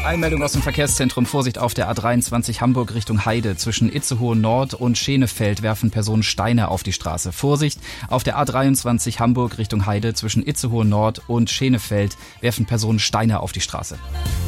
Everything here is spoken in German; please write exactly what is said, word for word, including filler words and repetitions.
Einmeldung aus dem Verkehrszentrum. Vorsicht auf der A dreiundzwanzig Hamburg Richtung Heide. Zwischen Itzehoe Nord und Schenefeld werfen Personen Steine auf die Straße. Vorsicht auf der A dreiundzwanzig Hamburg Richtung Heide. Zwischen Itzehoe Nord und Schenefeld werfen Personen Steine auf die Straße.